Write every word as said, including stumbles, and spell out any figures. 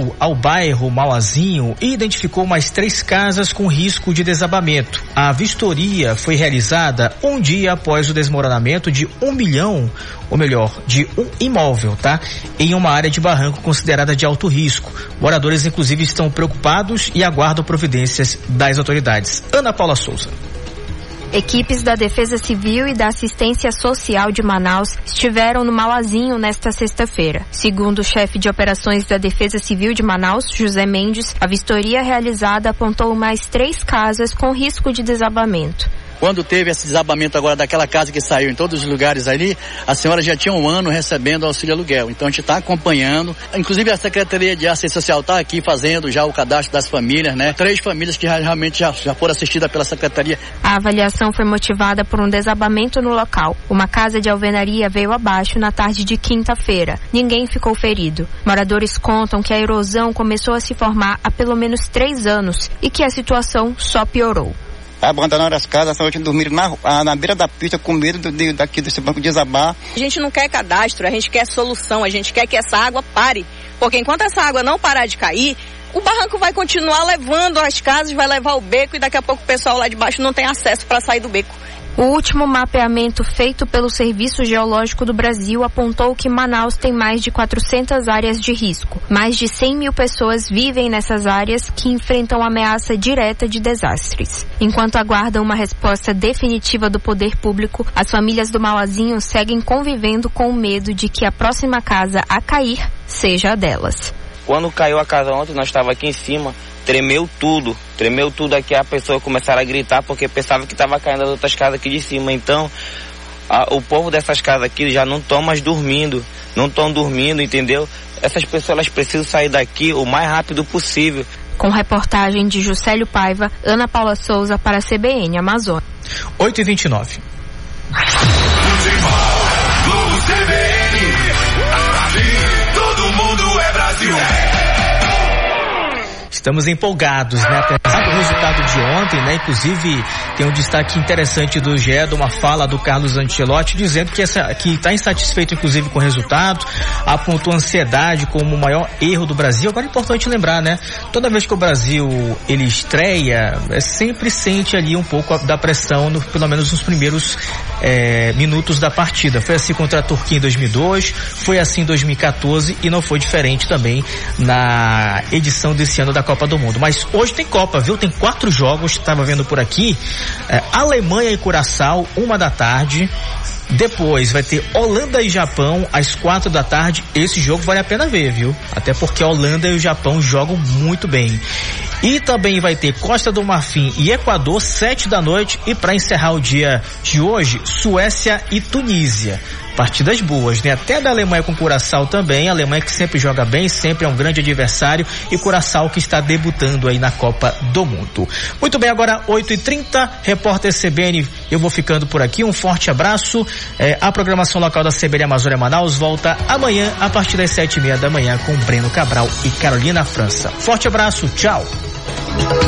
chegou ao bairro Mauazinho e identificou mais três casas com risco de desabamento. A vistoria foi realizada um dia após o desmoronamento de um milhão, ou melhor, de um imóvel, tá? Em uma área de barranco considerada de alto risco. Moradores, inclusive, estão preocupados e aguardam providências das autoridades. Ana Paula Souza. Equipes da Defesa Civil e da Assistência Social de Manaus estiveram no Mauazinho nesta sexta-feira. Segundo o chefe de operações da Defesa Civil de Manaus, José Mendes, a vistoria realizada apontou mais três casas com risco de desabamento. Quando teve esse desabamento agora daquela casa que saiu em todos os lugares ali, a senhora já tinha um ano recebendo auxílio aluguel. Então a gente está acompanhando. Inclusive a Secretaria de Assistência Social está aqui fazendo já o cadastro das famílias, né? Três famílias que realmente já, já foram assistidas pela Secretaria. A avaliação foi motivada por um desabamento no local. Uma casa de alvenaria veio abaixo na tarde de quinta-feira. Ninguém ficou ferido. Moradores contam que a erosão começou a se formar há pelo menos três anos e que a situação só piorou. Abandonaram as casas, essa noite dormiram na, na beira da pista com medo do, de, daqui desse banco desabar. A gente não quer cadastro, a gente quer solução, a gente quer que essa água pare. Porque enquanto essa água não parar de cair, o barranco vai continuar levando as casas, vai levar o beco e daqui a pouco o pessoal lá de baixo não tem acesso para sair do beco. O último mapeamento feito pelo Serviço Geológico do Brasil apontou que Manaus tem mais de quatrocentas áreas de risco. Mais de cem mil pessoas vivem nessas áreas que enfrentam ameaça direta de desastres. Enquanto aguardam uma resposta definitiva do poder público, as famílias do Mauazinho seguem convivendo com o medo de que a próxima casa a cair seja a delas. Quando caiu a casa ontem, nós estávamos aqui em cima, tremeu tudo, tremeu tudo aqui, a pessoa começaram a gritar porque pensava que estava caindo as outras casas aqui de cima. Então, a, o povo dessas casas aqui já não estão mais dormindo, não estão dormindo, entendeu? Essas pessoas elas precisam sair daqui o mais rápido possível. Com reportagem de Juscelio Paiva, Ana Paula Souza para a C B N Amazônia. oito e vinte e nove. Todo mundo é Brasil. Estamos empolgados, né? Apesar do resultado de ontem, né? Inclusive, tem um destaque interessante do G E, de uma fala do Carlos Ancelotti, dizendo que essa, que está insatisfeito, inclusive, com o resultado, apontou a ansiedade como o maior erro do Brasil. Agora é importante lembrar, né? Toda vez que o Brasil, ele estreia, é, sempre sente ali um pouco da pressão, no, pelo menos nos primeiros é, minutos da partida. Foi assim contra a Turquia em dois mil e dois, foi assim em dois mil e quatorze e não foi diferente também na edição desse ano da Copa do Mundo. Mas hoje tem Copa, viu? Tem quatro jogos, estava vendo por aqui. É, Alemanha e Curaçao, uma da tarde. Depois vai ter Holanda e Japão às quatro da tarde. Esse jogo vale a pena ver, viu? Até porque a Holanda e o Japão jogam muito bem. E também vai ter Costa do Marfim e Equador, sete da noite. E para encerrar o dia de hoje, Suécia e Tunísia. Partidas boas, né? Até da Alemanha com Curaçao também. A Alemanha que sempre joga bem, sempre é um grande adversário. E Curaçao que está debutando aí na Copa do Mundo. Muito bem, agora oito e trinta, repórter C B N, eu vou ficando por aqui. Um forte abraço. É, a programação local da C B N Amazônia Manaus volta amanhã a partir das sete e meia da manhã com Breno Cabral e Carolina França. Forte abraço, tchau.